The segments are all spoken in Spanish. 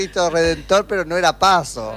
Cristo Redentor, pero no era Paso.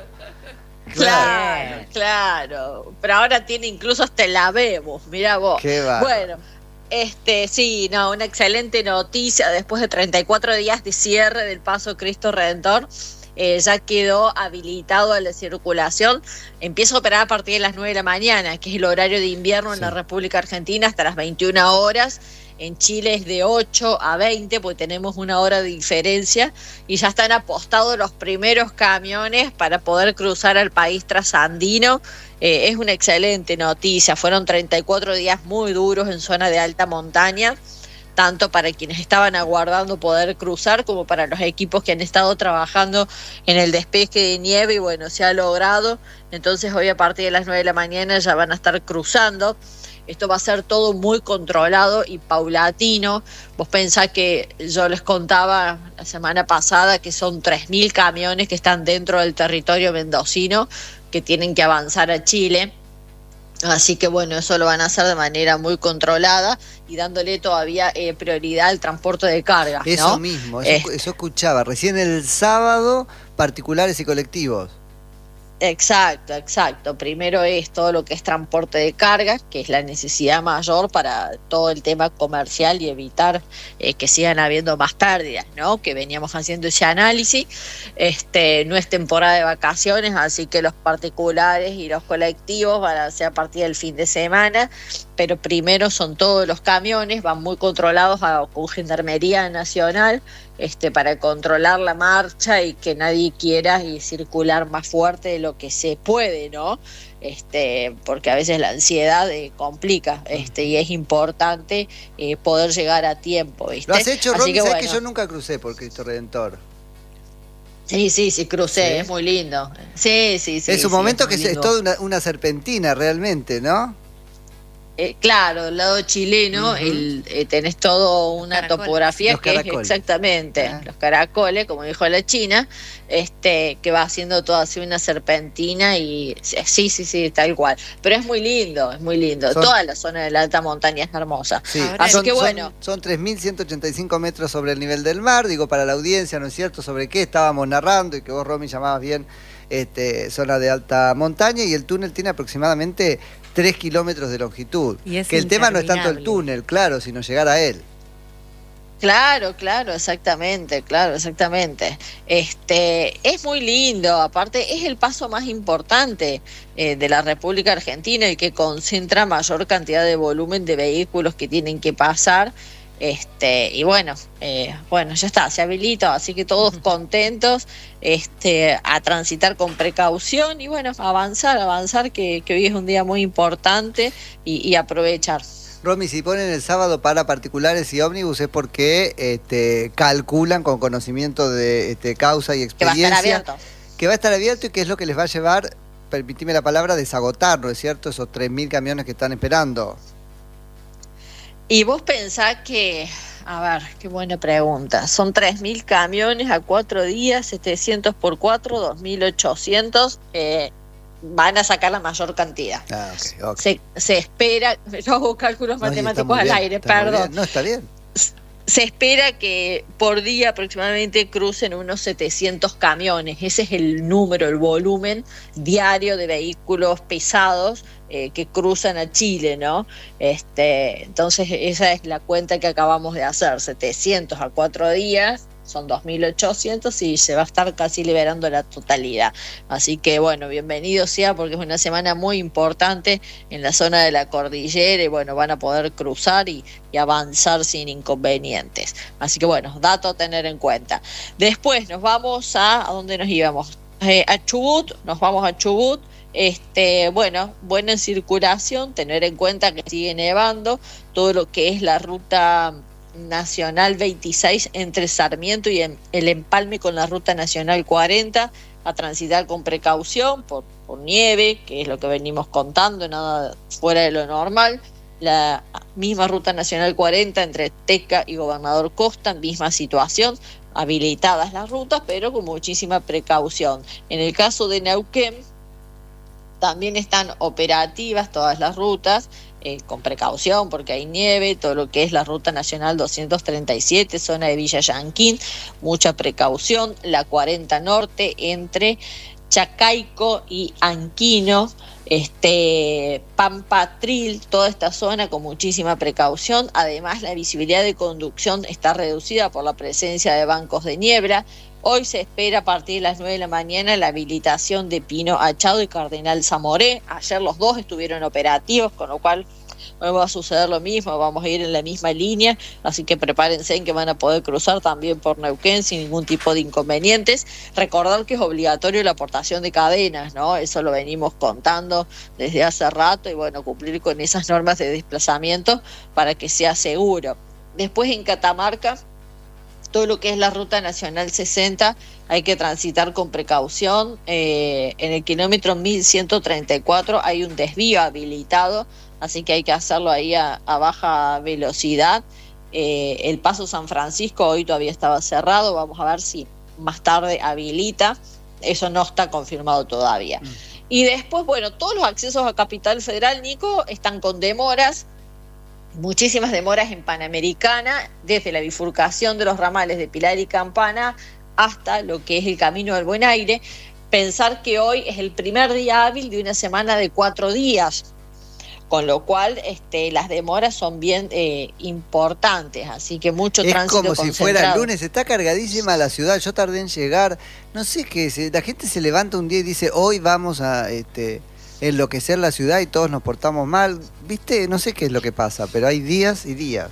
Claro. Pero ahora tiene incluso hasta el Habemos, mirá vos. Qué bárbaro. Bueno, sí, no, una excelente noticia. Después de 34 días de cierre del Paso Cristo Redentor, ya quedó habilitado a la circulación. Empieza a operar a partir de las 9 de la mañana, que es el horario de invierno en la República Argentina, hasta las 21 horas. En Chile es de 8 a 20, porque tenemos una hora de diferencia, y ya están apostados los primeros camiones para poder cruzar al país trasandino. Es una excelente noticia. Fueron 34 días muy duros en zona de alta montaña, tanto para quienes estaban aguardando poder cruzar como para los equipos que han estado trabajando en el despeje de nieve, y bueno, se ha logrado. Entonces hoy a partir de las 9 de la mañana ya van a estar cruzando. Esto va a ser todo muy controlado y paulatino. Vos pensás que yo les contaba la semana pasada que son 3.000 camiones que están dentro del territorio mendocino, que tienen que avanzar a Chile. Así que bueno, eso lo van a hacer de manera muy controlada y dándole todavía prioridad al transporte de carga, ¿no? Eso mismo, eso escuchaba. Recién el sábado, particulares y colectivos. Exacto. Primero es todo lo que es transporte de cargas, que es la necesidad mayor para todo el tema comercial y evitar que sigan habiendo más pérdidas, ¿no? Que veníamos haciendo ese análisis. No es temporada de vacaciones, así que los particulares y los colectivos van a ser a partir del fin de semana, pero primero son todos los camiones, van muy controlados con Gendarmería Nacional, para controlar la marcha y que nadie quiera circular más fuerte de lo que se puede, ¿no? Porque a veces la ansiedad complica, y es importante poder llegar a tiempo, ¿viste? ¿Lo has hecho, Romy? Bueno. ¿Sabés que yo nunca crucé por Cristo Redentor? Sí, crucé, ¿sí? Es muy lindo. Sí. Es un momento que es toda una serpentina realmente, ¿no? Claro, del lado chileno tenés todo una topografía que es exactamente los caracoles, como dijo la China, que va haciendo toda así una serpentina y sí, tal cual. Pero es muy lindo. Toda la zona de la alta montaña es hermosa. Sí. Así que bueno. Son 3.185 metros sobre el nivel del mar, digo para la audiencia, ¿no es cierto?, sobre qué estábamos narrando y que vos, Romy, llamabas bien zona de alta montaña, y el túnel tiene aproximadamente 3 kilómetros de longitud. Que el tema no es tanto el túnel, claro, sino llegar a él. Claro, exactamente. Es muy lindo, aparte es el paso más importante de la República Argentina, el que concentra mayor cantidad de volumen de vehículos que tienen que pasar. Y bueno, ya está, se habilitó, así que todos contentos, a transitar con precaución y bueno, avanzar, que hoy es un día muy importante y aprovechar. Romy, si ponen el sábado para particulares y ómnibus es porque calculan con conocimiento de causa y experiencia que va a estar abierto y que es lo que les va a llevar, permitime la palabra, desagotar, ¿no es cierto?, esos 3.000 camiones que están esperando. Y vos pensás que, a ver, qué buena pregunta, son 3.000 camiones a 4 días, 700 por 4, 2.800, van a sacar la mayor cantidad. Okay. Se espera, yo hago cálculos matemáticos al aire, perdón. No, está bien. Se espera que por día aproximadamente crucen unos 700 camiones. Ese es el número, el volumen diario de vehículos pesados que cruzan a Chile, ¿no? Entonces esa es la cuenta que acabamos de hacer. 700 a 4 días son 2.800 y se va a estar casi liberando la totalidad. Así que bueno, bienvenido sea, porque es una semana muy importante en la zona de la cordillera y bueno, van a poder cruzar y avanzar sin inconvenientes. Así que bueno, dato a tener en cuenta. Después nos vamos ¿a dónde nos íbamos? A Chubut, nos vamos a Chubut. Buena circulación, tener en cuenta que sigue nevando, todo lo que es la ruta Nacional 26 entre Sarmiento y el empalme con la ruta Nacional 40, a transitar con precaución por nieve, que es lo que venimos contando, nada fuera de lo normal. La misma ruta Nacional 40 entre Teca y Gobernador Costa, misma situación, habilitadas las rutas, pero con muchísima precaución. En el caso de Neuquén, también están operativas todas las rutas, con precaución porque hay nieve, todo lo que es la Ruta Nacional 237, zona de Villa Yanquín, mucha precaución, la 40 Norte entre Chacaico y Anquino, Pampatril, toda esta zona con muchísima precaución. Además, la visibilidad de conducción está reducida por la presencia de bancos de niebla. Hoy se espera a partir de las 9 de la mañana la habilitación de Pino Achado y Cardenal Zamoré. Ayer los dos estuvieron operativos, con lo cual hoy va a suceder lo mismo, vamos a ir en la misma línea, así que prepárense en que van a poder cruzar también por Neuquén sin ningún tipo de inconvenientes. Recordar que es obligatorio la aportación de cadenas, ¿no? Eso lo venimos contando desde hace rato y bueno, cumplir con esas normas de desplazamiento para que sea seguro. Después en Catamarca, todo lo que es la Ruta Nacional 60 hay que transitar con precaución. En el kilómetro 1134 hay un desvío habilitado, así que hay que hacerlo ahí a baja velocidad. El Paso San Francisco hoy todavía estaba cerrado, vamos a ver si más tarde habilita, eso no está confirmado todavía. Y después, bueno, todos los accesos a Capital Federal, Nico, están con demoras. Muchísimas demoras en Panamericana, desde la bifurcación de los ramales de Pilar y Campana hasta lo que es el Camino del Buen Aire. Pensar que hoy es el primer día hábil de una semana de 4 días, con lo cual las demoras son bien importantes, así que mucho tránsito concentrado. Es como si fuera el lunes, está cargadísima la ciudad, yo tardé en llegar, no sé qué, la gente se levanta un día y dice, hoy vamos a enloquecer la ciudad y todos nos portamos mal, ¿viste? No sé qué es lo que pasa, pero hay días y días.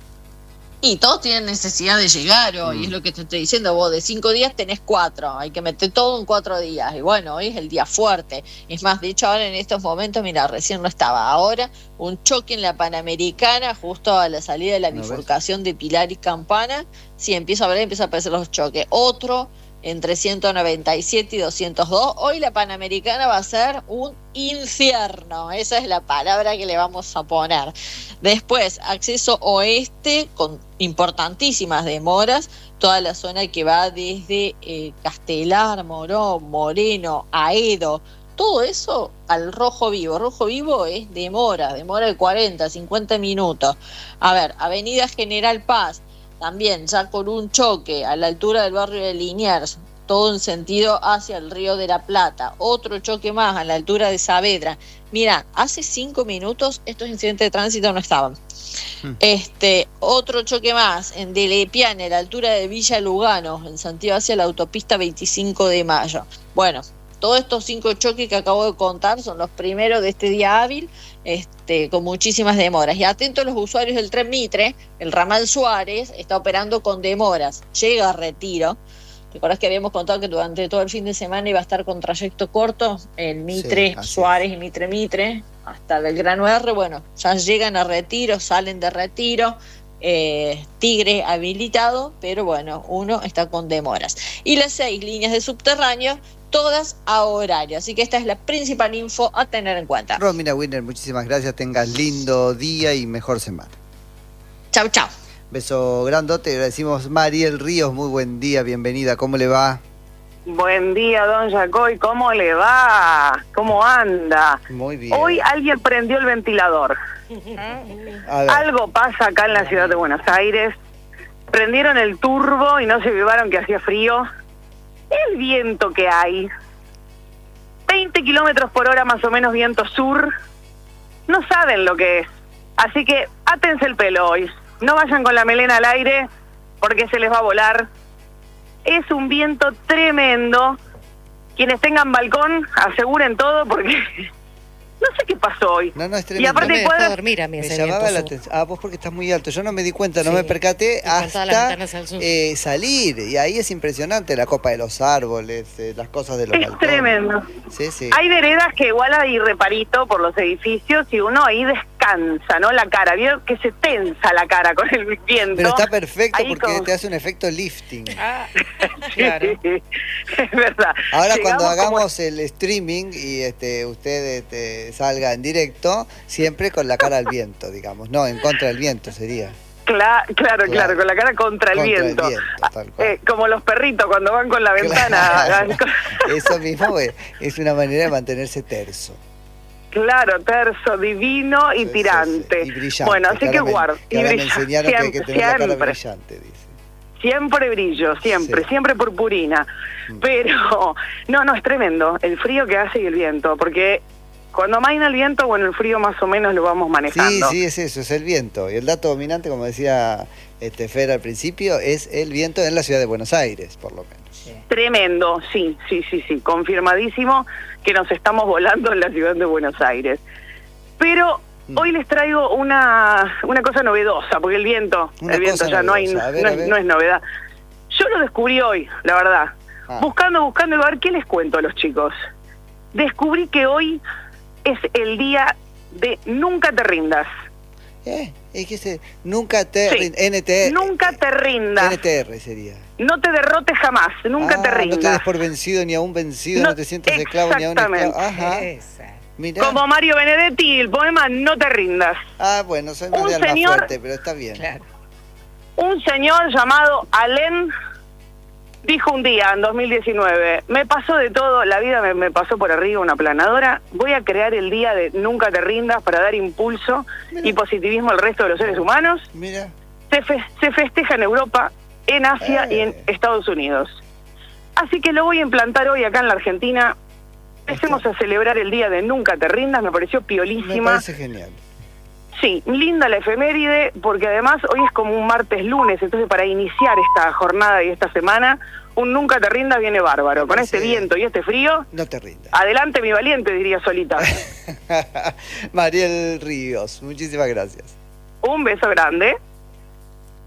Y todos tienen necesidad de llegar hoy, es lo que te estoy diciendo, vos de 5 días tenés 4, hay que meter todo en 4 días, y bueno, hoy es el día fuerte. Es más, de hecho ahora en estos momentos, mira, recién no estaba, ahora un choque en la Panamericana, justo a la salida de la bifurcación de Pilar y Campana, sí, empieza a aparecer los choques. Otro entre 197 y 202, hoy la Panamericana va a ser un infierno, esa es la palabra que le vamos a poner. Después, acceso oeste con importantísimas demoras, toda la zona que va desde Castelar, Morón, Moreno, Aedo, todo eso al Rojo Vivo. Rojo Vivo es demora de 40, 50 minutos. A ver, Avenida General Paz, también ya con un choque a la altura del barrio de Liniers, todo en sentido hacia el Río de la Plata. Otro choque más a la altura de Saavedra. Mira, hace 5 minutos estos incidentes de tránsito no estaban. Otro choque más en Delepiane, a la altura de Villa Lugano, en sentido hacia la autopista 25 de Mayo. Bueno, todos estos 5 choques que acabo de contar son los primeros de este día hábil, con muchísimas demoras. Y atentos los usuarios del tren Mitre, el ramal Suárez está operando con demoras. Llega a Retiro. ¿Recuerdas que habíamos contado que durante todo el fin de semana iba a estar con trayecto corto? El Mitre, sí, Suárez y Mitre, hasta Belgrano R. Bueno, ya llegan a Retiro, salen de Retiro. Tigre habilitado, pero bueno, uno está con demoras. Y las 6 líneas de subterráneo, todas a horario. Así que esta es la principal info a tener en cuenta. Romina Winner, muchísimas gracias. Tengas lindo día y mejor semana. Chau, chau. Beso grandote. Agradecimos Mariel Ríos. Muy buen día, bienvenida. ¿Cómo le va? Buen día, don Jacoy. ¿Cómo le va? ¿Cómo anda? Muy bien. Hoy alguien prendió el ventilador. Algo pasa acá en la ciudad de Buenos Aires. Prendieron el turbo y no se vivaron que hacía frío. El viento que hay, 20 kilómetros por hora más o menos viento sur, no saben lo que es. Así que átense el pelo hoy. No vayan con la melena al aire porque se les va a volar. Es un viento tremendo. Quienes tengan balcón, aseguren todo porque no sé qué pasó hoy. No, es tremendo. Y aparte no me dejó dormir a mí me ese llamaba la viento atención. Vos porque estás muy alto. Yo no me di cuenta, no me percaté hasta salir. Y ahí es impresionante la copa de los árboles, las cosas de los balcones. Es tremendo. Sí. Hay veredas que igual hay reparito por los edificios y uno ahí descansa, ¿no? La cara, ¿vieron? Que se tensa la cara con el viento. Pero está perfecto ahí porque te hace un efecto lifting. Claro. Es verdad. Ahora Llegamos cuando hagamos el streaming y usted salga en directo, siempre con la cara al viento, digamos. No, en contra del viento sería. Claro, con la cara contra el viento. Tal cual. Como los perritos cuando van con la ventana. Eso mismo es una manera de mantenerse terso. Claro, terso, divino y tirante. Y brillante. Bueno, así que guarda. Y me enseñaron que hay que tener la cara brillante, dice. Siempre brillo, siempre purpurina. Pero, no, es tremendo el frío que hace y el viento, porque cuando amaina el viento, bueno, el frío más o menos lo vamos manejando. Sí, es eso, es el viento. Y el dato dominante, como decía Fer al principio, es el viento en la ciudad de Buenos Aires, por lo menos. Sí. Tremendo, sí, confirmadísimo que nos estamos volando en la ciudad de Buenos Aires. Pero hoy les traigo una cosa novedosa, porque el viento ya no es novedad. Yo lo descubrí hoy, la verdad. Buscando, a ver qué les cuento a los chicos. Descubrí que hoy es el día de Nunca te rindas. ¿Es que nunca te NTR? Nunca te rindas. NTR sería. No te derrotes jamás, nunca te rindas. No te des por vencido ni aún vencido, no te sientas esclavo ni aún esclavo. Ajá. Mirá. Como Mario Benedetti, el poema No te rindas. Bueno, soy más de alma fuerte, pero está bien. Claro. Un señor llamado Alain dijo un día, en 2019, me pasó de todo, la vida me pasó por arriba una planadora, voy a crear el día de Nunca te rindas para dar impulso y positivismo al resto de los seres humanos. Mira. Se festeja en Europa, en Asia y en Estados Unidos. Así que lo voy a implantar hoy acá en la Argentina. Empecemos a celebrar el día de Nunca te rindas, me pareció piolísima. Me parece genial. Sí, linda la efeméride, porque además hoy es como un martes-lunes, entonces para iniciar esta jornada y esta semana, un Nunca te rindas viene bárbaro. Con este viento y este frío, no te rindas. Adelante mi valiente, diría Solita. Mariel Ríos, muchísimas gracias. Un beso grande.